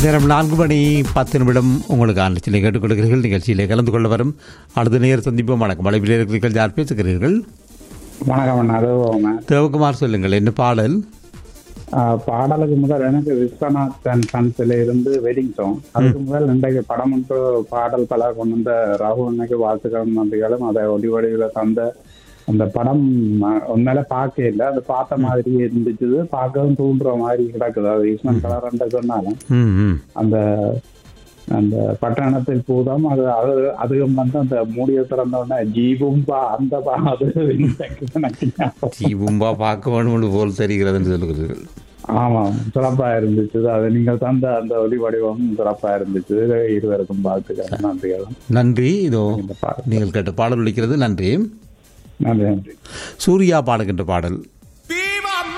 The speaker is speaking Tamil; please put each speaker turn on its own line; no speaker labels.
நேரம் 4:10 உங்களுக்கு ஆலோசனை கேட்டுக் கொடுக்கிறீர்கள். நிகழ்ச்சியிலே கலந்து கொள்ள வரும் அடுத்த நேர் சந்திப்போம். வணக்கம். அளவில் இருக்கிறீர்கள். யார் பேசுகிறீர்கள்?
வணக்கம்.
தேவகுமார், சொல்லுங்கள், என்ன பாடல்?
பாடலுக்கு முதல் எனக்கு விஸ்வநாத் அண்ட் சன்ஸ்ல இருந்து வெட்டிங் சாங். அதுக்கு முதல் இன்றைக்கு படம் ஒன்று பாடல் பல கொண்டு வந்த ராகுல் அன்னைக்கு வாழ்த்துக்களும் நன்றிகளும். அதை ஒளிவடிவில் தந்த அந்த படம் உண்மையில பார்க்க இல்லை, அது பார்த்த மாதிரி இருந்துச்சு, பார்க்கவும் தூண்டுற மாதிரி கிடக்குது. அது ஈஸ்வன் கலர் சொன்னாலும் அந்த அந்த பட்டணத்தில் பூதம் அது அதுவும் வந்து அந்த மூடிய திறந்த உடனே ஜீபும்பா அந்த அது
ஜீபும்பா பார்க்க வேணும் போல் தெரிகிறதுன்னு சொல்லுகிறீர்கள்.
ஆமாம், சிறப்பா இருந்துச்சு. அது நீங்கள் தந்த அந்த ஒலி வடிவம் சிறப்பா இருந்துச்சு. இருவருக்கும் வாழ்த்துக்கள், நன்றிகள்.
நன்றி. இதோ நீங்கள் கேட்ட பாடல் ஒலிக்கிறது. நன்றி.
நன்றி.
சூர்யா பாடுகின்ற பாடல்.